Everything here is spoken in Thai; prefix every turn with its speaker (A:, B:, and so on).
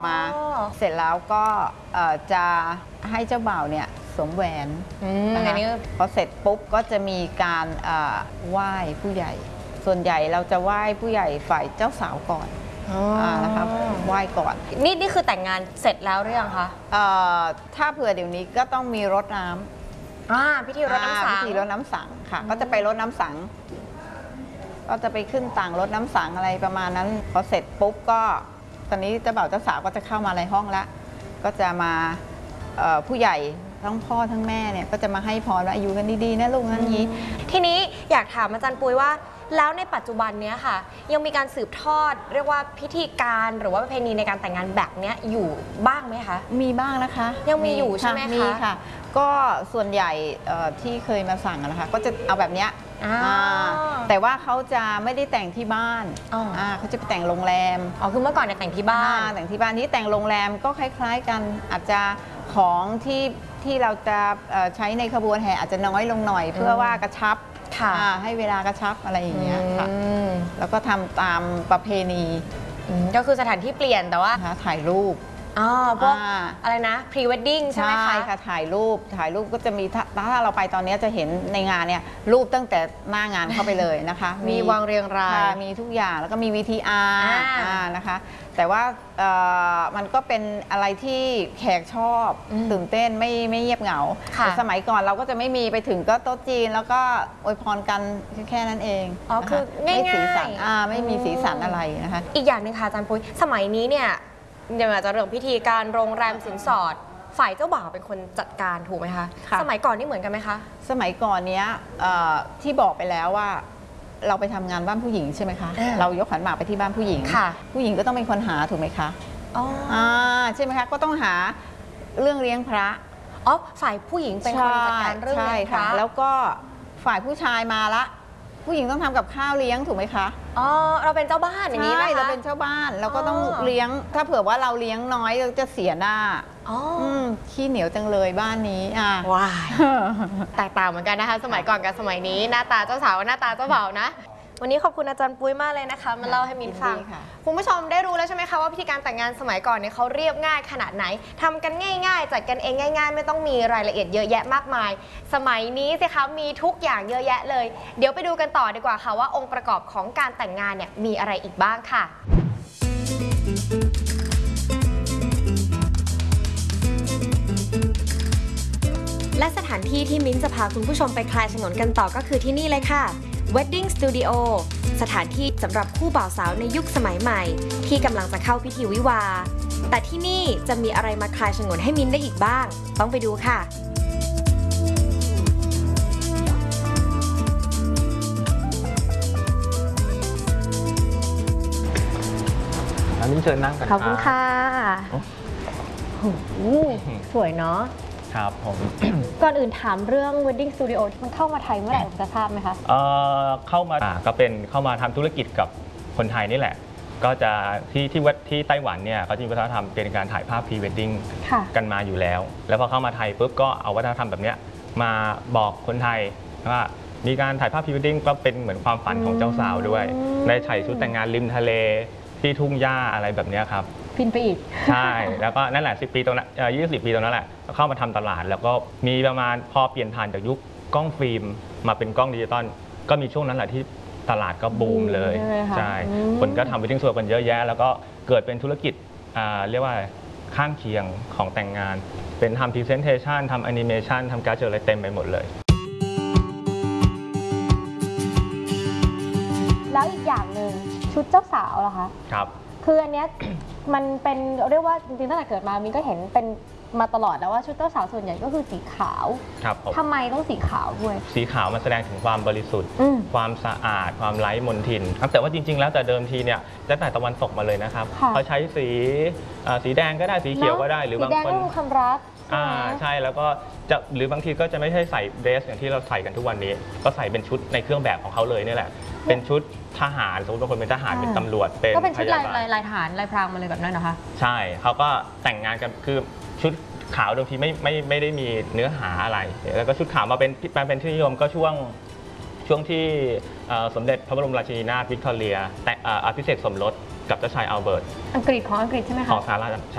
A: มาเสร็จแล้วก็จะให้เจ้าบ่าวเนี่ยสวมแหวนนะคะพอเสร็จปุ๊บก็จะมีการไหว้ผู้ใหญ่ส่วนใหญ่เราจะไหว้ผู้ใหญ่ฝ่ายเจ้าสาวก่อนนะคะไหว้ก่อน
B: นี่คือแต่งงานเสร็จแล้วหรือยังคะ
A: ถ้าเผื่อเดี๋ยวนี้ก็ต้องมีรดน้ำ
B: พิธีรดน้ำสัง
A: พิธีรดน้ำสังค่ะก็จะไปรดน้ำสังก็จะไปขึ้นต่างรดน้ำสังอะไรประมาณนั้นพอเสร็จปุ๊บก็ตอนนี้เจ้าบ่าวเจ้าสาวก็จะเข้ามาในห้องแล้วก็จะมาผู้ใหญ่ทั้งพ่อทั้งแม่เนี่ยก็จะมาให้พรว่าอยู่กันดีๆนะลูกนั้นนี้
B: ทีนี้อยากถามอาจารย์ปุ้ยว่าแล้วในปัจจุบันเนี้ยค่ะยังมีการสืบทอดเรียกว่าพิธีการหรือว่าประเพณีในการแต่งงานแบบนี้อยู่บ้างไหมคะ
A: มีบ้างนะคะ
B: ยังมีอยู่ใช่ไหมคะ
A: มีค่ะก็ส่วนใหญ่ที่เคยมาสั่งนะคะก็จะเอาแบบเนี้ยแต่ว่าเขาจะไม่ได้แต่งที่บ้านเขาจะไปแต่งโรงแรม
B: คือเมื่อก่อนเนี่ยแต่งที่บ้าน
A: แต่งที่บ้านที่แต่งโรงแรมก็คล้ายๆกันอาจจะของที่เราจะใช้ในขบวนแห่อาจจะน้อยลงหน่อยเพื่อว่ากระชับให้เวลากระชับอะไรอย่างเงี้ยค่ะแล้วก็ทำตามประเพณี
B: ก็คือสถานที่เปลี่ยนแต่ว่า
A: ถ่ายรูป
B: พวกอะไรนะ pre wedding ใช่ไหมคะ
A: ใช่ค่ะถ่ายรูปก็จะมีถ้าเราไปตอนนี้จะเห็นในงานเนี่ยรูปตั้งแต่หน้างานเข้าไปเลยนะคะ
B: มีวางเรียงราย
A: มีทุกอย่างแล้วก็มี VTR นะคะแต่ว่ามันก็เป็นอะไรที่แขกชอบตื่นเต้นไม่เงียบเหงาแต่สมัยก่อนเราก็จะไม่มีไปถึงก็โต๊ะจีนแล้วก็อวยพรกันแค่นั้นเอง
B: คือง่าย
A: ๆไม่มีสีสันอะไรนะคะ
B: อีกอย่างหนึ่งค่ะอาจารย์ปุ้ยสมัยนี้เนี่ยเดี๋ยวอาจจะเรื่องพิธีการโรงแรมสินสอดฝ่ายเจ้าบ่าวเป็นคนจัดการถูกไหมคะสมัยก่อนนี่เหมือนกันไหมคะ
A: สมัยก่อนเนี้ยที่บอกไปแล้วว่าเราไปทำงานบ้านผู้หญิงใช่ไหมคะเรายกขันหมากไปที่บ้านผู้หญิงผู้หญิงก็ต้องเป็นคนหาถูกไหมคะใช่ไหมคะก็ต้องหาเรื่องเลี้ยงพระ
B: ฝ่ายผู้หญิงเป็นคนจัดการเรื่องเลี้ยงพระ
A: แล้วก็ฝ่ายผู้ชายมาละผู้หญิงต้องทำกับข้าวเลี้ยงถูกไหมคะ
B: เราเป็นเจ้าบ้านอย่างนี้ไหมคะ
A: เราเป็นเจ้าบ้านเราก็ต้องเลี้ยงถ้าเผื่อว่าเราเลี้ยงน้อยเราจะเสียหน้าขี้เหนียวจังเลยบ้านนี้
B: ว้ายแตกต่างเหมือนกันนะคะสมัยก่อนกับสมัยนี้หน้าตาเจ้าสาวหน้าตาเจ้าบ่าวนะวันนี้ขอบคุณอาจารย์ปุ้ยมากเลยนะคะมาเล่าให้มิ้นฟังคุณผู้ชมได้รู้แล้วใช่ไหมคะว่าพิธีการแต่งงานสมัยก่อนเนี่ยเขาเรียบง่ายขนาดไหนทำกันง่ายๆจัดกันเองง่ายๆไม่ต้องมีรายละเอียดเยอะแยะมากมายสมัยนี้สิคะมีทุกอย่างเยอะแยะเลยเดี๋ยวไปดูกันต่อดีกว่าค่ะว่าองค์ประกอบของการแต่งงานเนี่ยมีอะไรอีกบ้างค่ะและสถานที่ที่มิ้นจะพาคุณผู้ชมไปคลายฉงนกันต่อก็คือที่นี่เลยค่ะ Wedding Studio สถานที่สำหรับคู่บ่าวสาวในยุคสมัยใหม่ที่กำลังจะเข้าพิธีวิวาห์แต่ที่นี่จะมีอะไรมาคลายฉงนให้มิ้นได้อีกบ้างต้องไปดูค่ะ
C: มิ้นเชิญนั่งกัน
B: ขอบคุณค่ะสวยเนาะ
C: ครับผม
B: ก่อนอื่นถามเรื่อง Wedding Studio มันเข้ามาไทยเมื่อไหร่ผมจะทราบไหมคะ
C: เข้ามาทำธุรกิจกับคนไทยนี่แหละก็จะที่ไต้หวันเนี่ยเขาจะมีวัฒนธรรมเป็นการถ่ายภาพ Pre Wedding กันมาอยู่แล้วพอเข้ามาไทยปุ๊บก็เอาวัฒนธรรมแบบนี้มาบอกคนไทยว่ามีการถ่ายภาพ Pre Wedding ก็เป็นเหมือนความฝันของเจ้าสาวด้วยในใส่ชุดแต่งงานริมทะเลที่ทุ่งหญ้าอะไรแบบนี้ครับ
B: ฟินไปอีก
C: ใช่แล้วก็นั่นแหละ10 ปีตรงนั้น20 ปีตรงนั้นแหละเข้ามาทำตลาดแล้วก็มีประมาณพอเปลี่ยนผ่านจากยุคกล้องฟิล์มมาเป็นกล้องดิจิตอลก็มีช่วงนั้นแหละที่ตลาดก็บูมเลยใช่คนก็ทำ Wedding Studio กันเยอะแยะแล้วก็เกิดเป็นธุรกิจเรียกว่าข้างเคียงของแต่งงานเป็นทำ Presentation ทำ Animation ทำการ์ดอะไรเต็มไปหมดเลย
B: แล้วอีกอย่างหนึ่งชุดเจ้าสาวเหรอคะ
C: ครับ
B: คืออันเนี้ยมันเป็นเรียกว่าจริงๆตั้งแต่เกิดมามินก็เห็นเป็นมาตลอดแล้วว่าชุดเจ้าสาวส่วนใหญ่ก็คือสีขาว
C: ครับ
B: ทำไมต้องสีขาวด้วย
C: สีขาวมันแสดงถึงความบริสุทธิ์ความสะอาดความไร้มลทินแต่ว่าจริงๆแล้วแต่เดิมทีเนี่ยตั้งแต่ตะวันตกมาเลยนะครับเขาใช้สีแดงก็ได้สีเขียวก็ได้หรือบางคน
B: ความรัก
C: ใช่แล้วก็จะหรือบางทีก็จะไม่ใช่ใส่เดรสอย่างที่เราใส่กันทุกวันนี้ก็ใส่เป็นชุดในเครื่องแบบของเขาเลยนี่แหละเป็นชุดทหารสมมติบางคนเป็นทหารเป็นตำรวจเป็น
B: ก็เป็นชุดลายทหารลายพรางมาเลยแบบนั้นนะคะ
C: ใช่เขาก็แต่งงานกันคือชุดขาวเดิมทีไม่ได้มีเนื้อหาอะไรแล้วก็ชุดขาวมาเป็นที่นิยมก็ช่วงที่สมเด็จพระบรมราชินีนาถวิกตอเรียแต่อภิเษกสมรสกับเจ้าชายอัลเบิร์ต
B: อังกฤษของอังกฤษใช่ไหมคะ
C: ของสหราช